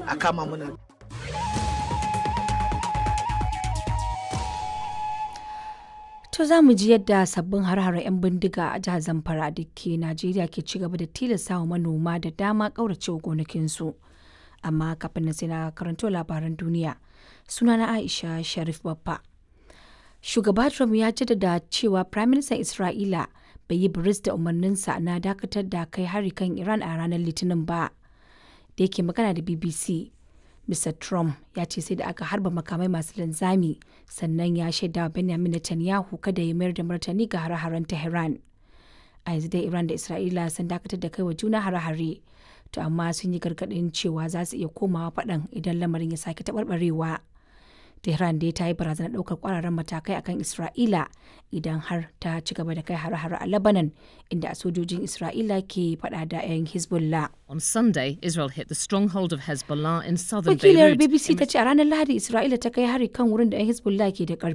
a kama mana. To za mu ji yadda sabbin har-haren 'yan bindiga a jihar Zamfara da ke Najeriya ke ci gaba da tilasta wa manoma da dama ƙauracewa gonakinsu. Amma kafin na sai na karanto labaran duniya. Sunana Aisha Sharif Baffa. Shugaba Trump ya jaddada cewa Firaministan Isra'ila bai yi biris da umarninsa na dakatar da kai hari kan Iran a ranar Litinin ba. Da yake magana da BBC, Mr. Trump ya ce sai da aka harba makamai masu linzami sannan ya shaida wa Benjamin Netanyahu kada ya mayar da martani ga hare-haren Tehran. A yanzu dai Iran da Isra'ila sun dakatar da kai wa juna hare-hare, to amma sun yi gargaɗin cewa za su iya komawa faɗan idan lamarin ya sake taɓarɓarewa. Tehran dai ta yi barazanar ɗaukar ƙwararren matakai akan Isra'ila idan har ta ci gaba da kai hare-hare a Lebanon, inda sojojin Isra'ila ke faɗa da 'yan Hezbollah. On Sunday, Israel hit the stronghold of Hezbollah in southern Wakilar Beirut. BBC ta ce a ranar Lahadi Isra'ila ta kai hari kan wurin da 'yan Hezbollah ke da ƙarfi.